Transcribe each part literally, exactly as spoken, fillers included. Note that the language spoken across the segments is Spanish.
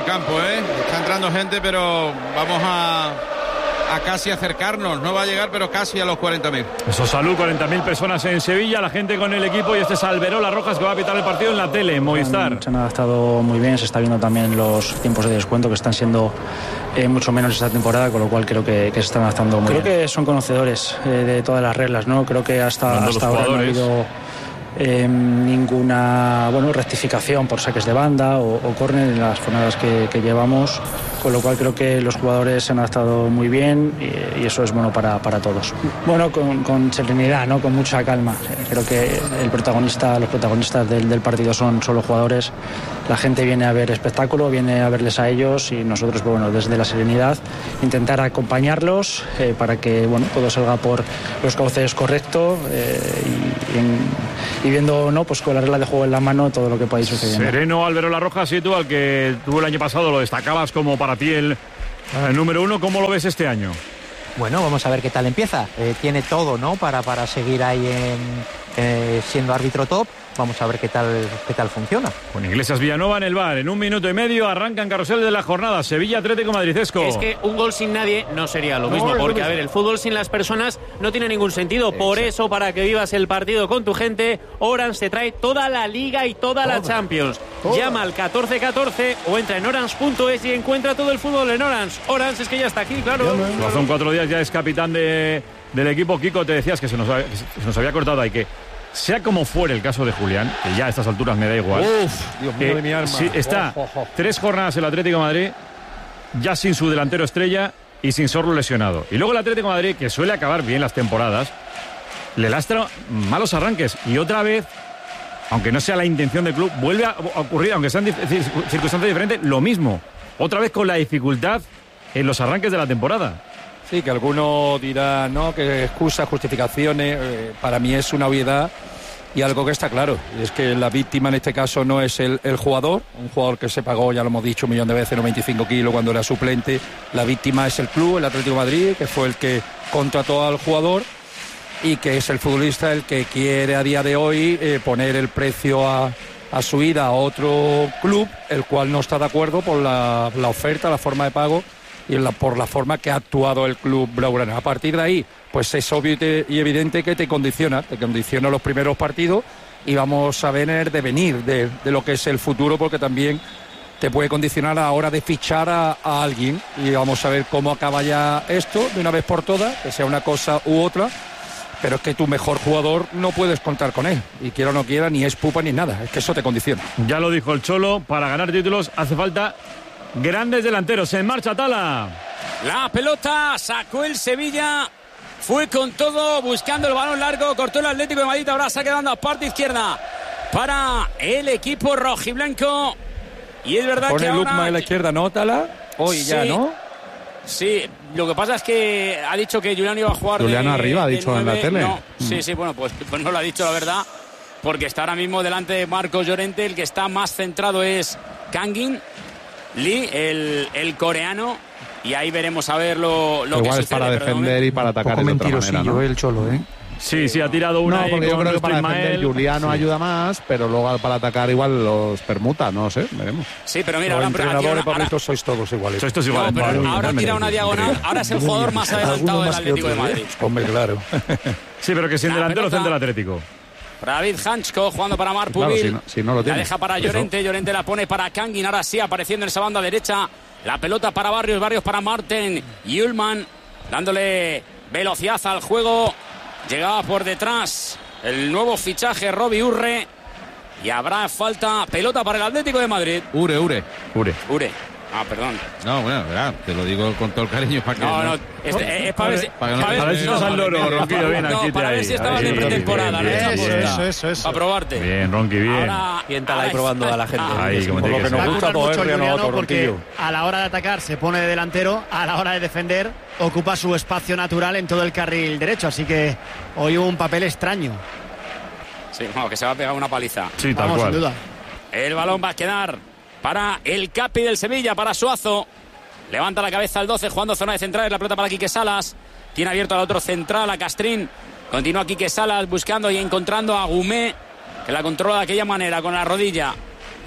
campo, ¿eh? Está entrando gente, pero vamos a, a casi acercarnos. No va a llegar, pero casi a los cuarenta mil. Eso, salud, cuarenta mil personas en Sevilla, la gente con el equipo, y este es Alberola Rojas que va a pitar el partido en la tele, en Movistar. Se han adaptado muy bien, se está viendo también los tiempos de descuento que están siendo eh, mucho menos esta temporada, con lo cual creo que, que se están adaptando muy creo bien. Creo que son conocedores eh, de todas las reglas, ¿no? Creo que hasta, hasta ahora no ha habido Eh, ninguna bueno rectificación por saques de banda o, o córner en las jornadas que, que llevamos, con lo cual creo que los jugadores se han adaptado muy bien y, y eso es bueno para, para todos. Bueno, con, con serenidad, ¿no? Con mucha calma. Creo que el protagonista, los protagonistas del, del partido son, son los jugadores. La gente viene a ver espectáculo, viene a verles a ellos, y nosotros, pues, bueno, desde la serenidad intentar acompañarlos eh, para que bueno todo salga por los cauces correctos eh, y, y en, y viendo, ¿no? Pues con la regla de juego en la mano todo lo que pueda ir sucediendo. Sereno, Alberola Rojas, y tú, al que tú el año pasado lo destacabas como para ti el, el número uno, ¿cómo lo ves este año? Bueno, vamos a ver qué tal empieza. Eh, tiene todo, ¿no? Para, para seguir ahí en, eh, siendo árbitro top. Vamos a ver qué tal qué tal funciona. Con Iglesias Villanova en el bar, en un minuto y medio arranca en carrusel de la jornada. Sevilla Atlético Madridesco. Es que un gol sin nadie no sería lo mismo, no, porque a ver, el fútbol sin las personas no tiene ningún sentido. Por Exacto. eso, para que vivas el partido con tu gente, Orange te trae toda la Liga y toda, toda. la Champions. Toda. Llama al catorce catorce o entra en orange punto es y encuentra todo el fútbol en Orange. Orange es que ya está aquí, claro. Ya, son cuatro días, ya es capitán de, del equipo. Kiko, te decías que se nos, que se nos había cortado ahí, que sea como fuere el caso de Julián, que ya a estas alturas me da igual. Uf, Dios mío, eh, de mi alma. Sí, está oh, oh, oh. tres jornadas el Atlético de Madrid, ya sin su delantero estrella y sin Sorlo lesionado. Y luego el Atlético de Madrid, que suele acabar bien las temporadas, le lastra malos arranques. Y otra vez, aunque no sea la intención del club, vuelve a ocurrir, aunque sean circunstancias diferentes, lo mismo. Otra vez con la dificultad en los arranques de la temporada. Sí, que alguno dirá, no, que excusas, justificaciones, eh, para mí es una obviedad y algo que está claro, y es que la víctima en este caso no es el, el jugador, un jugador que se pagó, ya lo hemos dicho un millón de veces, noventa y cinco kilos cuando era suplente. La víctima es el club, el Atlético de Madrid, que fue el que contrató al jugador y que es el futbolista el que quiere a día de hoy eh, poner el precio a, a su ida a otro club, el cual no está de acuerdo por la, la oferta, la forma de pago y la, por la forma que ha actuado el club blaugrana. A partir de ahí, pues es obvio y, te, y evidente que te condiciona, te condiciona los primeros partidos y vamos a ver el devenir de, de lo que es el futuro, porque también te puede condicionar a la hora de fichar a, a alguien, y vamos a ver cómo acaba ya esto de una vez por todas, que sea una cosa u otra, pero es que tu mejor jugador no puedes contar con él, y quiera o no quiera, ni es pupa ni nada, es que eso te condiciona. Ya lo dijo el Cholo, para ganar títulos hace falta grandes delanteros. En marcha Tala. La pelota sacó el Sevilla, fue con todo buscando el balón largo, cortó el Atlético de Madrid, ahora se ha quedado a parte izquierda para el equipo rojiblanco. Y es verdad Pone que ahora... Lukman en la izquierda, ¿no, Tala? Hoy sí, ya, ¿no? Sí, lo que pasa es que ha dicho que Julián iba a jugar Julián de, arriba, ha de dicho nueve. en la tele. No, mm. Sí, sí, bueno, pues, pues no lo ha dicho, la verdad, porque está ahora mismo delante de Marcos Llorente. El que está más centrado es Kangin Lee, el, el coreano, y ahí veremos a ver lo, lo Igual que es sucede. para defender y para atacar de otra manera, ¿no? el Cholo, ¿eh? Sí, sí, ha tirado una. No, porque yo creo que para Ismael. defender Juliano sí. ayuda más, pero luego para atacar igual los permuta, no sé, veremos. Sí, pero mira, los ahora entrenadores, ahora, Pablito, sois todos iguales. Sois todos iguales. No, pero vale, ahora vale, tira vale. una diagonal, ahora es el jugador más adelantado del Atlético de Madrid. Hombre, claro. Sí, pero que sin La delantero pelota. centro del Atlético. David Hanchko jugando para Marc Claro, Pubil. si no, si no lo tiene. La deja para Llorente, Llorente la pone para Kangin, ahora sí apareciendo en esa banda derecha. La pelota para Barrios, Barrios para Marten Yulman, dándole velocidad al juego. Llegaba por detrás el nuevo fichaje Robbie Urre. Y habrá falta, pelota para el Atlético de Madrid. Ure, Ure. Ure. Ure. Ah, perdón. No, bueno, verdad, te lo digo con todo el cariño para que No, no, no, es, es para ver si... para que no para te- A ver si nos al loro, Ronquillo, bien, No, aquí para ver si estabas en pretemporada, ¿no? Esa Eso, eso, eso. Para probarte. Bien, Ronqui, bien. Ahora, Siéntala ahí ahora probando está- a la gente. Ah, Ahí, como Por tiene lo que que Va ser. a nos gusta gustar mucho todo, a ¿eh? Juliano Renato, porque Ronquillo. a la hora de atacar se pone de delantero, a la hora de defender ocupa su espacio natural en todo el carril derecho, así que hoy un papel extraño. Sí, bueno, que se va a pegar una paliza. Sí, tal Vamos, cual. sin duda. El balón va a quedar para el Capi del Sevilla, para Suazo. Levanta la cabeza al doce, jugando zona de centrales, la pelota para Quique Salas. Tiene abierto al otro central, a Castrín. Continúa Quique Salas buscando y encontrando a Gumé, que la controla de aquella manera, con la rodilla.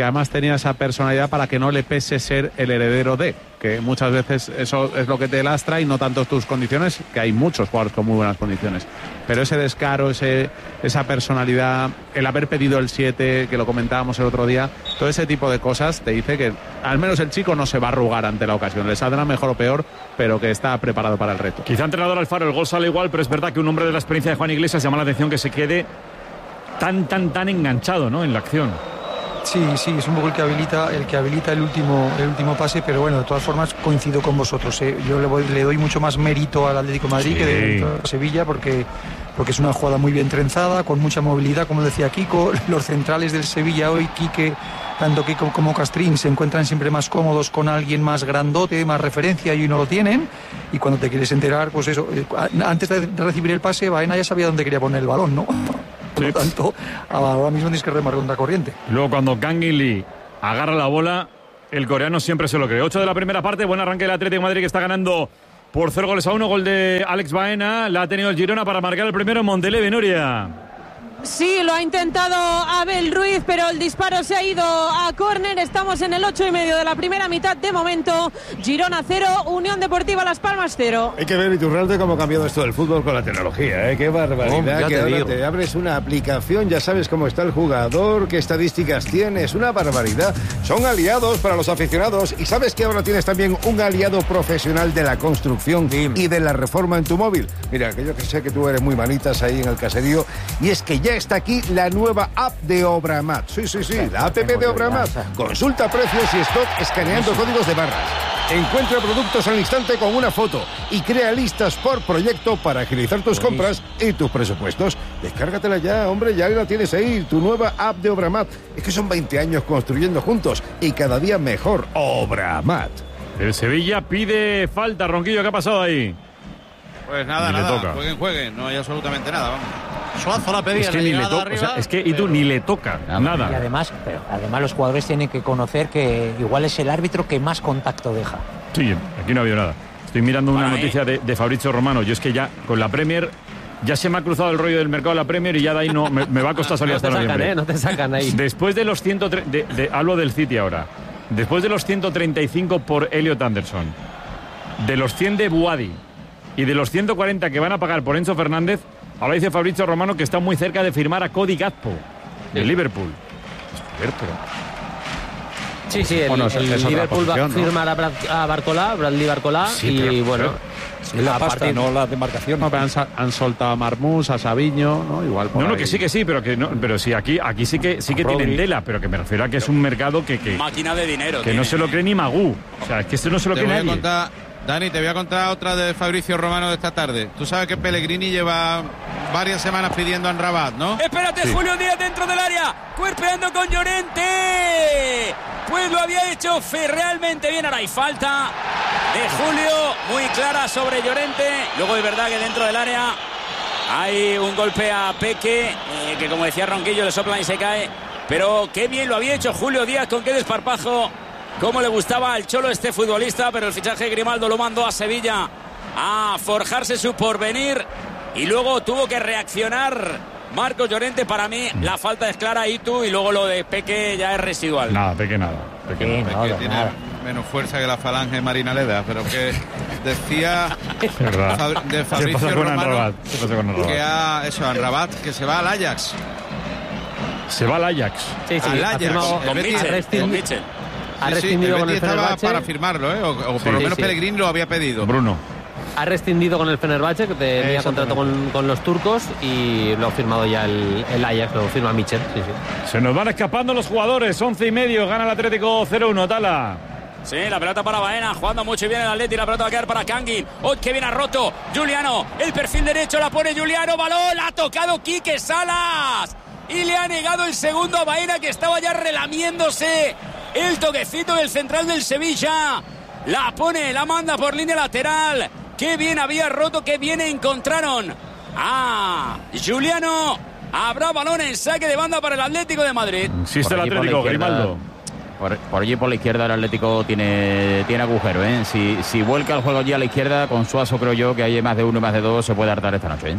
que además tenía esa personalidad para que no le pese ser el heredero de, que muchas veces eso es lo que te lastra y no tanto tus condiciones, que hay muchos jugadores con muy buenas condiciones, pero ese descaro, ese, esa personalidad, el haber pedido el siete, que lo comentábamos el otro día, todo ese tipo de cosas te dice que al menos el chico no se va a arrugar ante la ocasión, le saldrá mejor o peor, pero que está preparado para el reto. Quizá entrenador Alfaro, el gol sale igual, pero es verdad que un hombre de la experiencia de Juan Iglesias llama la atención que se quede tan, tan, tan enganchado, ¿no?, en la acción. Sí, sí, es un poco el que habilita el que habilita el último el último pase, pero bueno, de todas formas coincido con vosotros, ¿eh? Yo le, voy, le doy mucho más mérito al Atlético de Madrid sí. que de Sevilla, porque porque es una jugada muy bien trenzada, con mucha movilidad, como decía Kiko. Los centrales del Sevilla hoy, Quique, tanto Kiko como Castrín, se encuentran siempre más cómodos con alguien más grandote, más referencia, y hoy no lo tienen. Y cuando te quieres enterar, pues eso, antes de recibir el pase, Baena ya sabía dónde quería poner el balón, ¿no? Por lo tanto, ahora mismo tienes que remar contra corriente. Luego cuando Kangin Lee agarra la bola, el coreano siempre se lo cree. ocho de la primera parte, buen arranque del Atlético de Madrid, que está ganando por cero goles a uno. Gol de Alex Baena, la ha tenido el Girona para marcar el primero. Montelevi, Nuria. Sí, lo ha intentado Abel Ruiz, pero el disparo se ha ido a córner. Estamos en el ocho y medio de la primera mitad de momento. Girona cero, Unión Deportiva Las Palmas cero. Hay que ver, Iturralde, cómo ha cambiado esto del fútbol con la tecnología, ¿eh? Qué barbaridad. Oh, que ahora te abres una aplicación, ya sabes cómo está el jugador, qué estadísticas tiene. Es una barbaridad. Son aliados para los aficionados. Y sabes que ahora tienes también un aliado profesional de la construcción Dime. y de la reforma en tu móvil. Mira, que yo que sé que tú eres muy manitas ahí en el caserío, y es que ya está aquí la nueva app de Obramat. Sí, sí, sí, la app de Obramat. Consulta precios y stock escaneando códigos de barras. Encuentra productos al instante con una foto y crea listas por proyecto para agilizar tus compras y tus presupuestos. Descárgatela ya, hombre, ya la tienes ahí, tu nueva app de Obramat. Es que son veinte años construyendo juntos y cada día mejor. Obramat. El Sevilla pide falta, Ronquillo, ¿qué ha pasado ahí? Pues nada, ni nada, jueguen, jueguen, no hay absolutamente nada, vamos. Suazo la pedida. Es que ni le toca, o sea, es que y tú ni le toca nada. Y además, pero además los jugadores tienen que conocer que igual es el árbitro que más contacto deja. Sí, aquí no ha habido nada. Estoy mirando una Vale. noticia de, de Fabrizio Romano. Yo es que ya con la Premier ya se me ha cruzado el rollo del mercado de la Premier y ya de ahí no me, me va a costar salir no hasta te sacan, noviembre. ¿eh? No te sacan ahí. Después de los ciento tre- de, de, hablo del City ahora. Después de los ciento treinta y cinco por Elliot Anderson, de los cien de Buadi y de los ciento cuarenta que van a pagar por Enzo Fernández, ahora dice Fabrizio Romano que está muy cerca de firmar a Cody Gakpo de Liverpool. Pero... Sí, sí, el, bueno, el, el Liverpool va a ¿no? firmar a, Brad, a Barcolá, Bradley Barcolá, sí, y pero, bueno... Es la pasta, partir... no la demarcación. No, pero han, han soltado a Marmús, a Sabiño, ¿no? Igual por No, no, ahí. que sí, que sí, pero que no, pero sí, aquí, aquí sí que sí que tienen tela, pero que me refiero a que es un mercado que... que máquina de dinero. Que tiene. no se lo cree ni Magú. O sea, es que esto no se lo te cree voy nadie. A contar, Dani, te voy a contar otra de Fabrizio Romano de esta tarde. Tú sabes que Pellegrini lleva varias semanas pidiendo a Amrabat, ¿no? Espérate, sí. Julio Díaz dentro del área, cuerpeando con Llorente. Pues lo había hecho fe realmente bien. Ahora hay falta de Julio, muy clara sobre Llorente. Luego es verdad que dentro del área hay un golpe a Peque, eh, que como decía Ronquillo, le soplan y se cae. Pero qué bien lo había hecho Julio Díaz, con qué desparpajo. Cómo le gustaba al Cholo este futbolista, pero el fichaje de Grimaldo lo mandó a Sevilla a forjarse su porvenir y luego tuvo que reaccionar Marcos Llorente. Para mí la falta es clara, y tú, y luego lo de Peque ya es residual. Nada, Peque nada. Peque, Peque nada. Peque tiene nada. menos fuerza que la falange Marina Leda, pero que decía Fab, de Fabricio Romano que ha eso, a Rabat, que se va al Ajax. Se va al Ajax. Sí, sí, al ha Ajax. firmado con Mitchell. Con Mitchell. Ha sí, rescindido sí, con el Fenerbahce para firmarlo, ¿eh? o, o sí, por lo menos sí. Pellegrini lo había pedido. Bruno. Ha rescindido con el Fenerbahce, que tenía Eso contrato con, con los turcos, y lo ha firmado ya el, el Ajax, lo firma Mitchell. Sí, sí. Se nos van escapando los jugadores. Once y medio, gana el Atlético cero uno, Tala. Sí, la pelota para Baena, jugando mucho bien el Atleti, la pelota va a quedar para Kangin. ¡Oh, que bien ha roto! Giuliano, el perfil derecho, la pone Giuliano, balón, la ha tocado Quique Salas. Y le ha negado el segundo a Baena, que estaba ya relamiéndose el toquecito del central del Sevilla. La pone, la manda por línea lateral. Qué bien había roto, qué bien encontraron a Giuliano. Habrá balón en saque de banda para el Atlético de Madrid. Insiste el Atlético, Grimaldo. Por, por allí por la izquierda el Atlético tiene, tiene agujero, ¿eh? Si, si vuelca el juego allí a la izquierda, con Suazo creo yo que hay más de uno y más de dos, se puede hartar esta noche, ¿eh?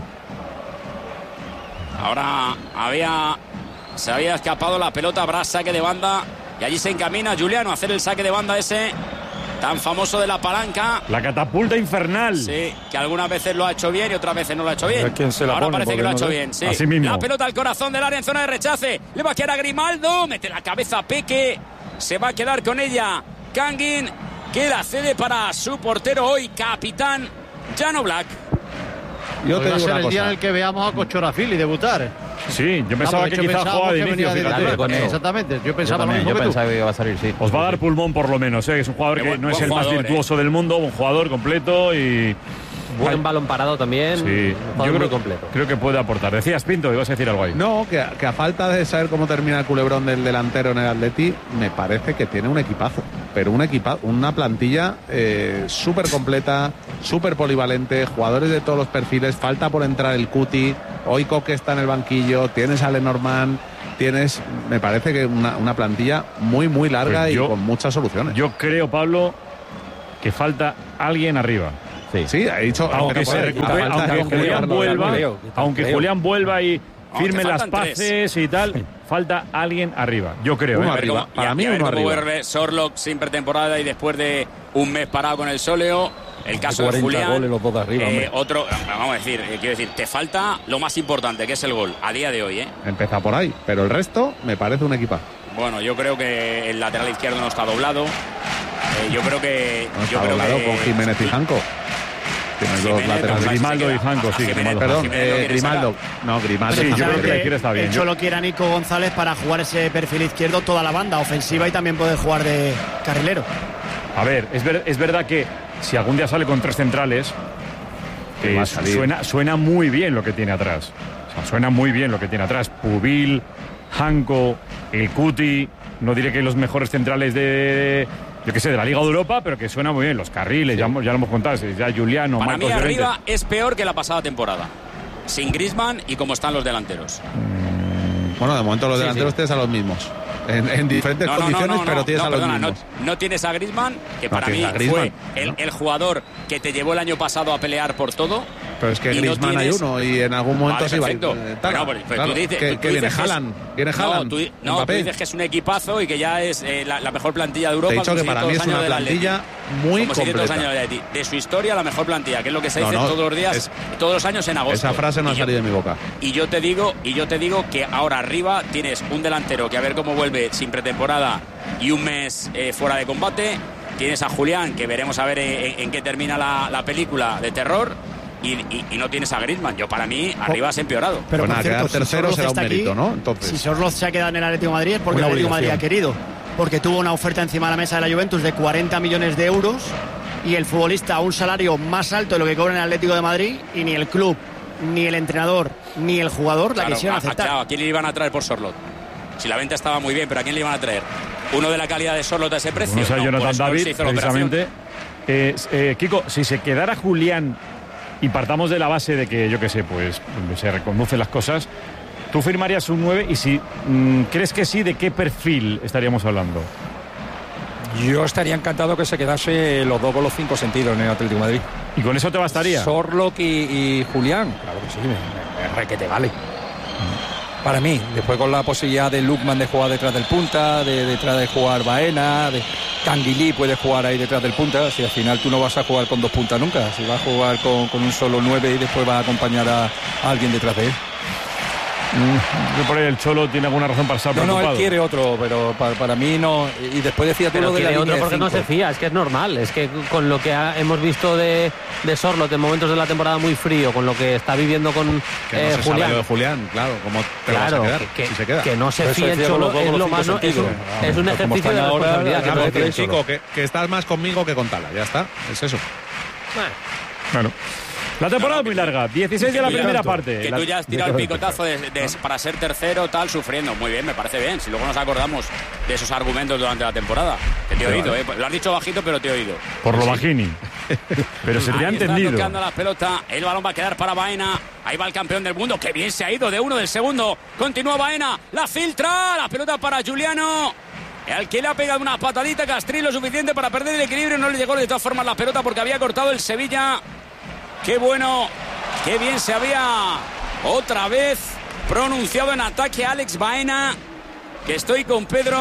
Ahora había se había escapado la pelota, habrá saque de banda Y allí se encamina Juliano a hacer el saque de banda ese tan famoso de la palanca. La catapulta infernal. Sí, que algunas veces lo ha hecho bien y otras veces no lo ha hecho bien. ¿Quién se la Ahora pone? parece que lo ha No hecho sé. bien, sí. Así mismo. La pelota al corazón del área en zona de rechace. Le va a quedar a Grimaldo. Mete la cabeza a Peque. Se va a quedar con ella Kangin, que la cede para su portero hoy, capitán Jan Oblak. Yo te va a digo ser una el día cosa. en el que veamos a Kochorafili debutar. Sí, yo pensaba Claro, que de hecho, quizás jugaba de pensábamos que inicio. venía fíjate. de- con eso. Exactamente, yo Yo pensaba lo también, mismo yo que tú. pensaba que iba a salir, sí. Os va a dar pulmón por lo menos, ¿eh? Es un jugador Qué que buen- no es buen el más jugador, virtuoso del mundo, un jugador completo y... Buen balón parado también. Sí, un yo jugador muy creo, completo. creo que puede aportar. Decías, Pinto, ibas a decir algo ahí. No, que, que a falta de saber cómo termina el culebrón del delantero en el Atleti, me parece que tiene un equipazo. Pero un equipa, una plantilla eh, súper completa, súper polivalente, jugadores de todos los perfiles. Falta por entrar el Cuti. Hoy Coque está en el banquillo. Tienes a Lenormand. Tienes, me parece que una, una plantilla muy, muy larga Pues yo- y con muchas soluciones. Yo creo, Pablo, que falta alguien arriba. Sí, sí, ha dicho. Aunque pero se por- recupere, falta aunque de Julián Julián, vuelva, creo, yo aunque creo. Julián vuelva y firme te las faltan tres. paces y tal, falta alguien arriba. Yo creo. Uno ¿eh? arriba. Cómo- Para y a- mí, y a ver uno cómo arriba. vuelve Sorlock sin pretemporada y después de un mes parado con el sóleo. El caso de cuarenta Julián. goles los dos de arriba, eh, hombre. otro, vamos a decir, eh, quiero decir, te falta lo más importante, que es el gol, a día de hoy, ¿eh? Empieza por ahí, pero el resto me parece un equipazo. Bueno, yo creo que el lateral izquierdo no está doblado. Eh, yo creo que. No yo está creo doblado que con Jiménez y Janco. Tienes dos Jiménez, laterales. no, Grimaldo se y queda. Janco, A sí, Jiménez- Grimaldo. Perdón, Jiménez lo eh, quiere Grimaldo. sacar. No, Grimaldo. Sí, yo Janco. creo que la izquierda está bien. El Yo- Cholo quiere a Nico González para jugar ese perfil izquierdo toda la banda ofensiva y también puede jugar de carrilero. A ver, es, ver- es verdad que si algún día sale con tres centrales, Que eh, va a salir. suena, suena muy bien lo que tiene atrás. O sea, suena muy bien lo que tiene atrás. Pubil, Janco, el Cuti, no diré que los mejores centrales de, yo qué sé, de la Liga de Europa, pero que suena muy bien. Los carriles, ya, hemos- ya lo hemos contado, ya Juliano, Para mí, Marcos Llorente. arriba es peor que la pasada temporada. Sin Griezmann y como están los delanteros. Bueno, de momento los Sí, delanteros sí. tienes a los mismos. En, en diferentes No, no, no, condiciones, no, pero no, tienes no, a los perdona, no, mismos. no tienes a Griezmann, que No para mí tienes a Griezmann, fue el, el jugador que te llevó el año pasado a pelear por todo. Pero es que y no Griezmann hay tienes- uno y en algún momento Vale, se va a perfecto. ir. eh, tal. Bueno, pues, pues Claro, tú dices, que, tú- que tú viene dices que es- Haaland. Viene No, Haaland. tú, di- no, tú Mbappé. dices que es un equipazo y que ya es eh, la, la mejor plantilla de Europa. Te he dicho que como para si mí todos es los una años del Atleti. plantilla muy Como si todos los completa. años del Atleti. De su historia, la mejor plantilla, que es lo que se No, dice no, todos los días, es- todos los años en agosto. Esa frase no ha Y yo- salido de mi boca. Y yo te digo, y yo te digo que ahora arriba tienes un delantero que a ver cómo vuelve sin pretemporada y un mes eh, fuera de combate. Tienes a Julián, que veremos a ver en, en qué termina la, la película de terror. Y, y- y no tienes a Griezmann. Yo para mí arriba has empeorado. Pero Pues por nada, cierto, quedar si tercero Sorloth será un está aquí, mérito, ¿no? Entonces. Si Sorloth se ha quedado en el Atlético de Madrid es porque Una el Atlético de Madrid ha obligación. querido. Porque tuvo una oferta encima de la mesa de la Juventus de cuarenta millones de euros y el futbolista a un salario más alto de lo que cobra en el Atlético de Madrid y ni el club, ni el entrenador, ni el jugador la Claro, quisieron a- aceptar. claro, ¿a quién le iban a traer por Sorloth? Si la venta estaba muy bien, pero ¿a quién le iban a traer? ¿Uno de la calidad de Sorloth a ese precio? No sé, No, por Jonathan eso no se David, hizo la operación. precisamente. Eh, eh, Kiko, si se quedara Julián y partamos de la base de que, yo qué sé, pues se reconducen las cosas, ¿tú firmarías un nueve? Y si mm, crees que sí, ¿de qué perfil estaríamos hablando? Yo estaría encantado que se quedase los dos con los cinco sentidos en el Atlético de Madrid. ¿Y con eso te bastaría? Sorlock y, y Julián. Claro que sí, me, me, me requete vale. Para mí, después con la posibilidad de Lukman de jugar detrás del punta, de detrás de jugar Baena, de Canguilí puede jugar ahí detrás del punta, si al final tú no vas a jugar con dos puntas nunca, si vas a jugar con, con un solo nueve y después vas a acompañar a, a alguien detrás de él. Mm, yo por ahí el Cholo tiene alguna razón para estar No, no, preocupado. él quiere otro, pero para, para mí no. Y después decía tú Pero lo de la quiere línea otro porque de no se cinco. fía, es que es normal. Es que con lo que ha- hemos visto de, de Sorloth en momentos de la temporada muy frío, con lo que está viviendo con Que no eh, se sabe Julián. lo de Julián, claro. ¿Cómo te Claro, vas a quedar que, si se queda? que no se Por eso fíe el decía con Cholo los dos, es con lo los más cinco no- es, un, sentidos. es un Como ejercicio están de ahora, responsabilidad. que claro, no que tiene el Cholo. Chico, que, que estás más conmigo que con Tala, ya está. Es eso. Bueno. La temporada es muy larga, dieciséis de la Que tú ya- primera parte. Que La- tú ya has tirado el picotazo de- de- para ser tercero, tal, sufriendo. Muy bien, me parece bien. Si luego nos acordamos de esos argumentos durante la temporada. Que te he oído, ¿eh? Lo has dicho bajito, pero te he oído. Por lo bajini. Pero se te ha Ahí está entendido. tocando la pelota. El balón va a quedar para Baena. Ahí va el campeón del mundo. Que bien se ha ido de uno del segundo. Continúa Baena. La filtra. La pelota para Juliano. Al que le ha pegado una patadita Castrillo suficiente para perder el equilibrio. No le llegó de todas formas la pelota porque había cortado el Sevilla. Qué bueno. Qué bien se había otra vez pronunciado en ataque Alex Baena. Que estoy con Pedro.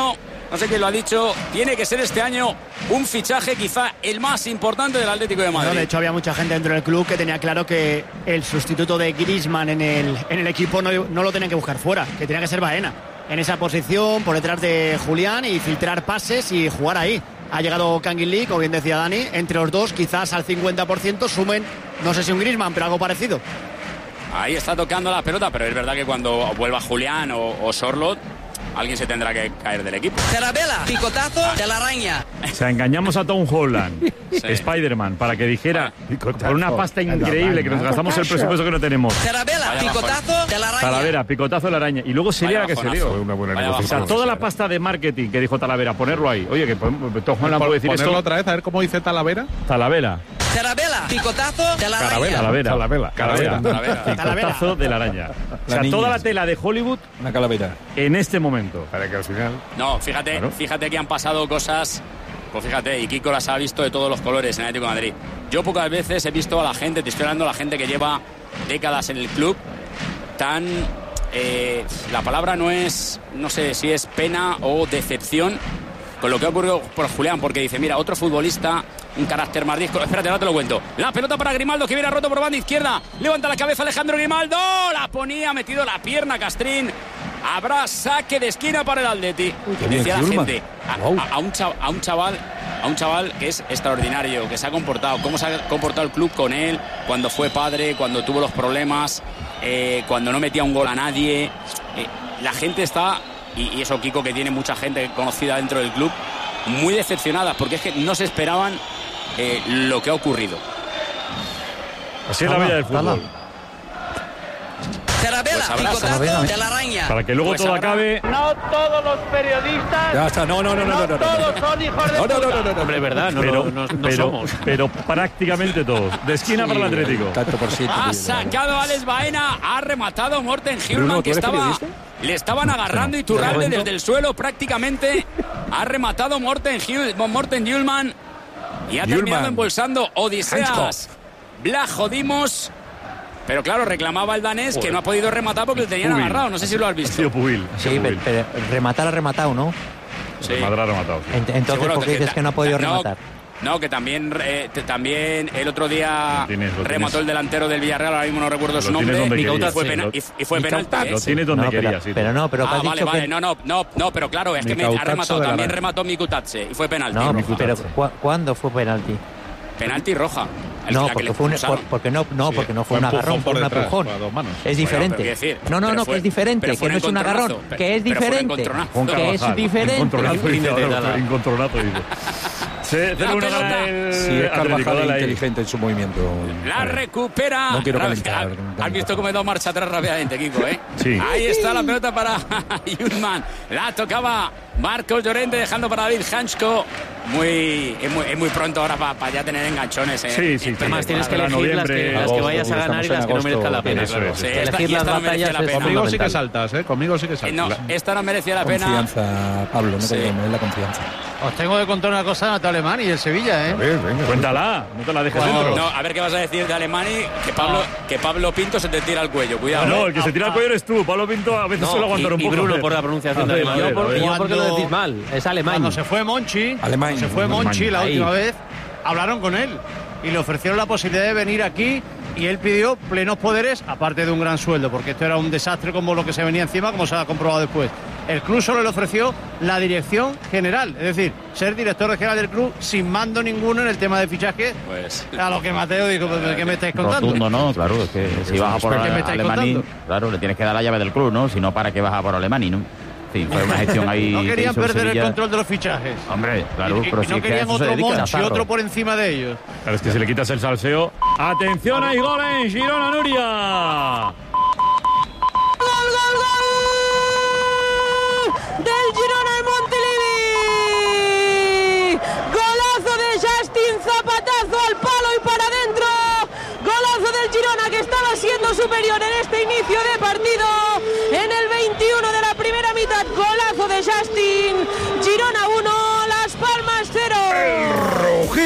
no sé quién lo ha dicho, tiene que ser este año un fichaje quizá el más importante del Atlético de Madrid. No, de hecho, había mucha gente dentro del club que tenía claro que el sustituto de Griezmann en el, en el equipo no, no lo tenían que buscar fuera, que tenía que ser Baena en esa posición, por detrás de Julián, y filtrar pases y jugar ahí. Ha llegado Kangin Lee, como bien decía Dani, entre los dos quizás al cincuenta por ciento sumen, no sé si un Griezmann, pero algo parecido. Ahí está tocando la pelota, pero es verdad que cuando vuelva Julián o, o Sorloth, alguien se tendrá que caer del equipo. Terabela, picotazo de la araña. O sea, engañamos a Tom Holland, sí. Spider-Man, para que dijera, por una pasta increíble, que nos gastamos el presupuesto que no tenemos. Terabela, picotazo de la araña. Talavera, picotazo de la araña. Y luego sería la que se dio. Una buena o sea, toda la pasta de marketing que dijo Talavera, ponerlo ahí. Oye, que Tom Holland puede decir esto. Ponerlo otra vez, a ver cómo dice Talavera. Talavera. Terabela, picotazo de la araña. Talavera. Talavera. Talavera. Picotazo de la araña. O sea, toda la tela de Hollywood. Una calavera. En este momento. Para que al final. No, fíjate, claro. fíjate que han pasado cosas. Pues fíjate, y Kiko las ha visto de todos los colores en el Atlético de Madrid. Yo pocas veces he visto a la gente, te estoy hablando de la gente que lleva décadas en el club, tan... Eh, la palabra no es, no sé si es pena o decepción con lo que ha ocurrido por Julián, porque dice, mira, otro futbolista, un carácter más disco. Espérate, ahora te lo cuento. La pelota para Grimaldo, que viene roto por banda izquierda. Levanta la cabeza Alejandro Grimaldo. La ponía, metido la pierna Castrín. Habrá saque de esquina para el Atleti. Decía la gente, a, a, a, un chaval, a un chaval a un chaval que es extraordinario, que se ha comportado, cómo se ha comportado el club con él cuando fue padre, cuando tuvo los problemas, eh, cuando no metía un gol a nadie. Eh, la gente está, y, y eso Kiko, que tiene mucha gente conocida dentro del club, muy decepcionada, porque es que no se esperaban eh, lo que ha ocurrido. Así es la vida del fútbol. Terabela, pues picotazo de la araña. Para que luego pues todo habrá... acabe. No todos los periodistas. Ya está, no, no, no, no, no, no, no. Todos son hijos de no, puta. No, no, no, no, no. Hombre, verdad, no, pero, no, no, no pero, somos. Pero prácticamente todos. De esquina sí, para el Atlético. Tanto por ciento. Ha sacado a Alex Baena, ha rematado Morten Hjulmand, que estaba, le estaban agarrando y Iturralde desde el suelo prácticamente. Ha rematado Morten Hjulmand y ha terminado embolsando Odiseas Blahodimos. Pero claro, reclamaba el danés que no ha podido rematar porque le tenían agarrado. No sé si lo has visto. Ha sido Pubil. Sí, pero, pero rematar ha rematado, ¿no? Sí. Rematar ha rematado. Sí. Entonces, Seguro ¿por qué dices que no ha podido no, rematar? No, que también, eh, también el otro día tienes, remató el delantero del Villarreal, ahora mismo no recuerdo lo su nombre, y fue, pena, y, y fue penalti. Lo tienes donde no, querías. Pero, sí, pero no, pero ah, has vale, dicho vale, que... no, no, no, no, pero claro, es que me ha rematado, también remató Mikutatse y fue penalti. No, pero ¿cu ¿cuándo fue penalti? Penalti roja. No, porque, fue un, por, porque no, no, sí, porque no fue un agarrón, fue un empujón. Es diferente. Bueno, decir, no, no, no, fue, que es diferente, que no es un agarrón, que es diferente, que es diferente. Incontrolato, dice. Se cero uno gana el sí, es Carvajal inteligente en su movimiento. La recupera. No quiero calentar. Has visto cómo he dado marcha atrás rápidamente, Kiko, ¿eh? Sí. Ahí está la pelota para Hjulmand. La tocaba Marcos Llorente dejando para David Hansko. Muy, es, muy, es muy pronto ahora para pa ya tener enganchones. ¿eh? Sí, sí. Además, tienes que elegir las que, las que vayas a ganar y las que no merezcan la pena. Claro. Sí, esta, elegir las batallas no conmigo sí que saltas, ¿eh? Conmigo sí que saltas. No, esta no merecía la pena. Confianza, Pablo, no sí. te la confianza. Os tengo que contar una cosa de Alemán y el Sevilla, ¿eh? A ver, venga. Cuéntala, no te la dejes no, dentro. No, a ver qué vas a decir de Alemani, que Pablo, no. que Pablo Pinto se te tira al cuello, cuidado. No, ¿eh? el que se tira al cuello eres tú. Pablo Pinto a veces no, suele aguantar y, un poco. Y Bruno por la pronunciación de Alemán. Yo, por, yo porque lo decís mal, es alemán. Cuando se fue Monchi, Alemán. se fue Monchi la Ahí. última vez, hablaron con él y le ofrecieron la posibilidad de venir aquí y él pidió plenos poderes, aparte de un gran sueldo, porque esto era un desastre como lo que se venía encima, como se ha comprobado después. El club solo le ofreció la dirección general, es decir, ser director general del club sin mando ninguno en el tema de fichaje. Pues a lo que Mateo dijo, ¿qué me estáis contando? Rotundo, no, claro, es que si vas a por Alemani, claro, le tienes que dar la llave del club, ¿no? Si no, ¿para qué vas a por Alemani, no? Sí, fue una gestión ahí. No querían que perder Sevilla. el control de los fichajes. Hombre, claro, y, pero y si no es querían que otro Monchi, otro por encima de ellos. Claro, es que si le quitas el salseo. ¡Atención, hay gol en Girona, Nuria! ¡Gol, gol, gol! Del Girona en Montilivi. Golazo de Justin, zapatazo al palo y para adentro. Golazo del Girona, que estaba siendo superior en este inicio de partido. En el veintiuno de la primera mitad, golazo de Justin. Girona uno, Las Palmas cero. El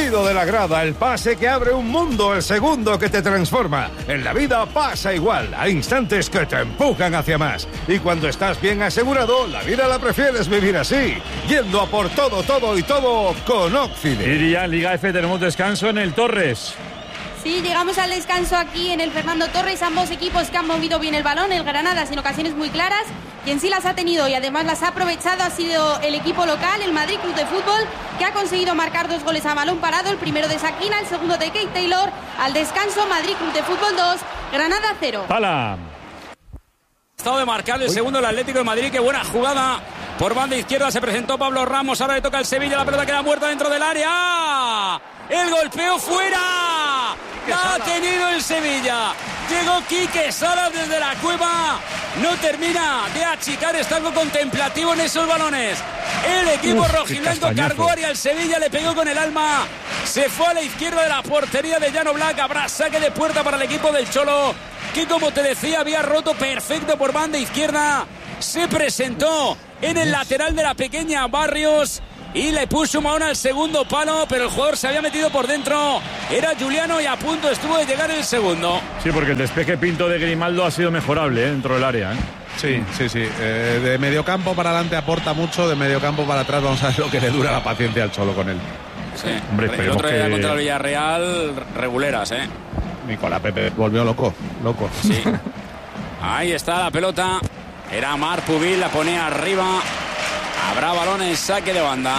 sonido de la grada, el pase que abre un mundo, el segundo que te transforma. En la vida pasa igual, hay instantes que te empujan hacia más. Y cuando estás bien asegurado, la vida la prefieres vivir así, yendo a por todo, todo y todo con Óccide. Y ya en Liga F tenemos descanso en el Torres. Sí, llegamos al descanso aquí en el Fernando Torres. Ambos equipos que han movido bien el balón, el Granada sin ocasiones muy claras. Quien sí las ha tenido y además las ha aprovechado ha sido el equipo local, el Madrid Club de Fútbol, que ha conseguido marcar dos goles a balón parado. El primero de Sakina, el segundo de Keith Taylor. Al descanso, Madrid Club de Fútbol dos, Granada cero. ¡Hala! Estado de marcar el segundo el Atlético de Madrid. Qué buena jugada. Por banda izquierda se presentó Pablo Ramos. Ahora le toca al Sevilla. La pelota queda muerta dentro del área. El golpeo fuera. La ha tenido el Sevilla. Llegó Quique Salas desde la cueva. No termina de achicar. Está algo contemplativo en esos balones. El equipo Uf, rojiblanco cargó y al Sevilla le pegó con el alma. Se fue a la izquierda de la portería de Llano Black. Habrá saque de puerta para el equipo del Cholo, que como te decía había roto perfecto por banda izquierda. Se presentó en el lateral de la pequeña Barrios y le puso una mano al segundo palo, pero el jugador se había metido por dentro. Era Juliano y a punto estuvo de llegar el segundo. Sí, porque el despeje pinto de Grimaldo ha sido mejorable ¿eh? dentro del área. ¿eh? Sí, sí, sí. Eh, de mediocampo para adelante aporta mucho, de mediocampo para atrás vamos a ver lo que le dura la paciencia al Cholo con él. Sí, hombre, el otro día que... contra el Villarreal, reguleras, ¿eh? Nicolás Pepe volvió loco, loco. Sí. Ahí está la pelota. Era Mar Pubil, la pone arriba. Habrá balón en saque de banda.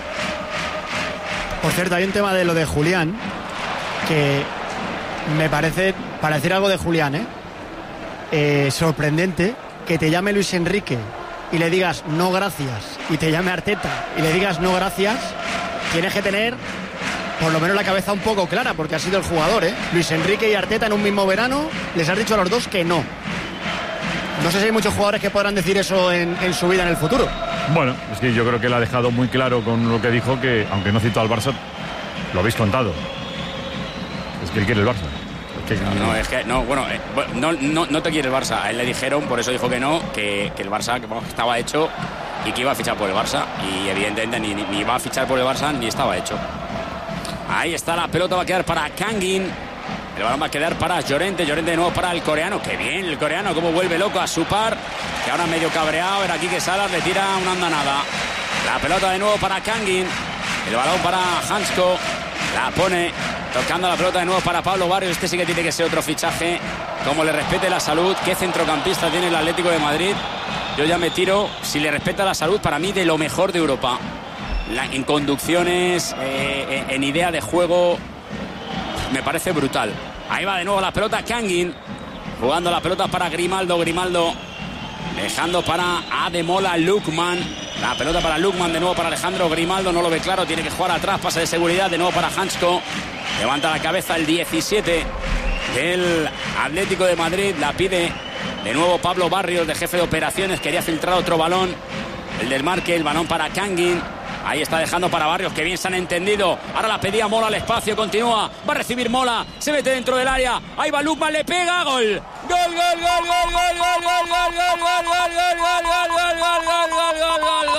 Por cierto, hay un tema de lo de Julián que me parece, para decir algo de Julián, ¿eh? Eh, sorprendente que te llame Luis Enrique y le digas no gracias, y te llame Arteta y le digas no gracias. Tienes que tener por lo menos la cabeza un poco clara, porque ha sido el jugador, ¿eh? Luis Enrique y Arteta en un mismo verano les has dicho a los dos que no. No sé si hay muchos jugadores que podrán decir eso en, en su vida en el futuro. Bueno, es que yo creo que él ha dejado muy claro con lo que dijo, que aunque no citó al Barça, lo habéis contado. Es que él quiere el Barça. Es que... No, no, es que no, bueno, eh, no, no, no te quiere el Barça. A él le dijeron, por eso dijo que no, que, que el Barça que, bueno, estaba hecho y que iba a fichar por el Barça. Y evidentemente ni, ni iba a fichar por el Barça ni estaba hecho. Ahí está la pelota, va a quedar para Kangin. El balón va a quedar para Llorente. Llorente de nuevo para el coreano. Qué bien el coreano, cómo vuelve loco a su par. Que ahora medio cabreado. Era aquí que Salas le tira una andanada. La pelota de nuevo para Kangin. El balón para Hansko. La pone tocando la pelota de nuevo para Pablo Barrios. Este sí que tiene que ser otro fichaje. Como le respete la salud. ¿Qué centrocampista tiene el Atlético de Madrid? Yo ya me tiro, si le respeta la salud, para mí de lo mejor de Europa. La, en conducciones, eh, en, en idea de juego, me parece brutal. Ahí va de nuevo la pelota Kangin, jugando la pelota para Grimaldo. Grimaldo dejando para Ademola Lukman. La pelota para Lukman, de nuevo para Alejandro Grimaldo. No lo ve claro, tiene que jugar atrás. Pase de seguridad, de nuevo para Hansko. Levanta la cabeza el diecisiete del Atlético de Madrid. La pide de nuevo Pablo Barrios, de jefe de operaciones. Quería filtrar otro balón, el del marque. El balón para Kangin. Ahí está dejando para Barrios, que bien se han entendido. Ahora la pedía Mola al espacio, continúa. Va a recibir Mola, se mete dentro del área. Ahí va Lukman, le pega, gol. Gol, gol, gol, gol, gol, gol, gol, gol, gol, gol, gol, gol, gol, gol, gol, gol, gol, gol,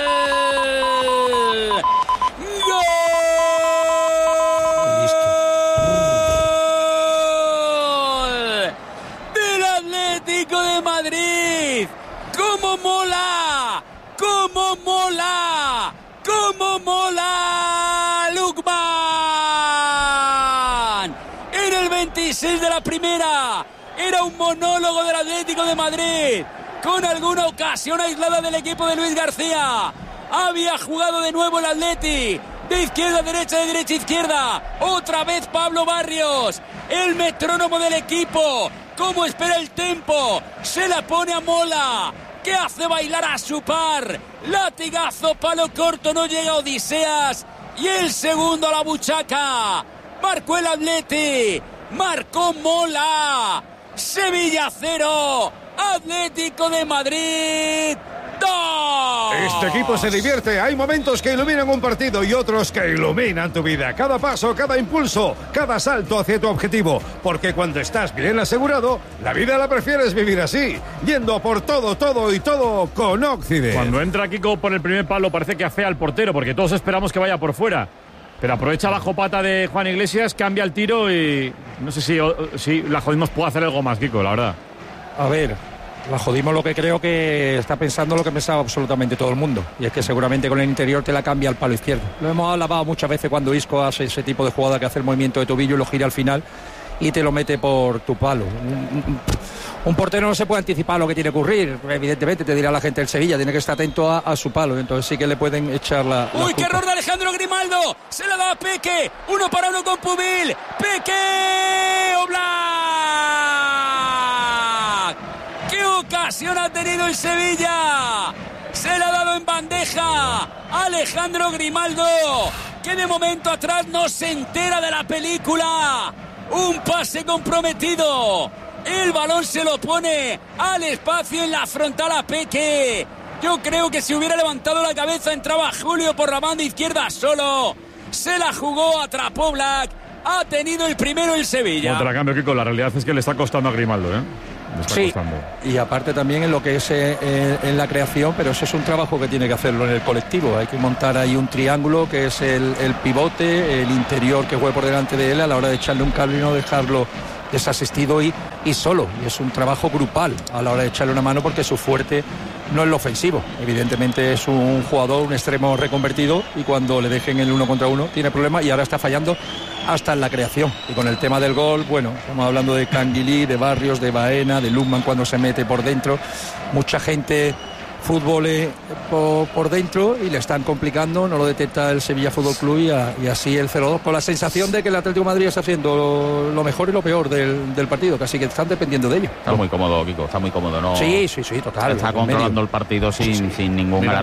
gol. Del Atlético de Madrid. ¡Cómo mola! ¡Cómo mola! ¡Cómo mola! ¡Lukman! En el veintiséis de la primera. Era un monólogo del Atlético de Madrid, con alguna ocasión aislada del equipo de Luis García. Había jugado de nuevo el Atleti. De izquierda a derecha, de derecha a izquierda. Otra vez Pablo Barrios, el metrónomo del equipo. ¿Cómo espera el tempo? Se la pone a Mola, que hace bailar a su par. Latigazo, palo corto, no llega Odiseas. Y el segundo a la buchaca. Marcó el Atleti. Marcó Mola. Sevilla cero. Atlético de Madrid dos. Este equipo se divierte. Hay momentos que iluminan un partido y otros que iluminan tu vida. Cada paso, cada impulso, cada salto hacia tu objetivo. Porque cuando estás bien asegurado, la vida la prefieres vivir así, yendo por todo, todo y todo con Óccide. Cuando entra Kiko por el primer palo parece que afea al portero, porque todos esperamos que vaya por fuera. Pero aprovecha bajo pata de Juan Iglesias, cambia el tiro y no sé si, si la Jodimos puede hacer algo más, Kiko, la verdad. A ver, la Jodimos lo que creo que está pensando lo que pensaba absolutamente todo el mundo. Y es que seguramente con el interior te la cambia al palo izquierdo. Lo hemos alabado muchas veces cuando Isco hace ese tipo de jugada que hace el movimiento de tobillo y lo gira al final y te lo mete por tu palo. Un portero no se puede anticipar lo que tiene que ocurrir. Evidentemente te dirá la gente del Sevilla, tiene que estar atento a, a su palo. Entonces sí que le pueden echar la, la ¡Uy, qué error de Alejandro Grimaldo! Se la da a Peque. Uno para uno con Pubil. ¡Peque! ¡Oblak! ¡Qué ocasión ha tenido el Sevilla! Se la ha dado en bandeja a Alejandro Grimaldo, que de momento atrás no se entera de la película. Un pase comprometido. El balón se lo pone al espacio en la frontal a Peque. Yo creo que si hubiera levantado la cabeza entraba Julio por la banda izquierda solo. Se la jugó, atrapó Black. Ha tenido el primero el Sevilla. Contra cambio, Kiko, la realidad es que le está costando a Grimaldo, ¿eh? Le está sí, costando. Y aparte también en lo que es eh, en la creación, pero eso es un trabajo que tiene que hacerlo en el colectivo. Hay que montar ahí un triángulo que es el, el pivote, el interior que juegue por delante de él a la hora de echarle un cable y no dejarlo desasistido y, y solo. Y es un trabajo grupal a la hora de echarle una mano porque su fuerte no es lo ofensivo. Evidentemente es un jugador, un extremo reconvertido y cuando le dejen el uno contra uno tiene problemas y ahora está fallando hasta en la creación. Y con el tema del gol, bueno, estamos hablando de Canguilí, de Barrios, de Baena, de Lukman cuando se mete por dentro. Mucha gente fútbol eh, por, por dentro y le están complicando, no lo detecta el Sevilla Fútbol Club y, a, y así el cero dos con la sensación de que el Atlético de Madrid está haciendo lo, lo mejor y lo peor del, del partido, casi que están dependiendo de ello. Está muy cómodo, Kiko, está muy cómodo, ¿no? Sí, sí, sí, total. Está controlando el partido sin, sin ningún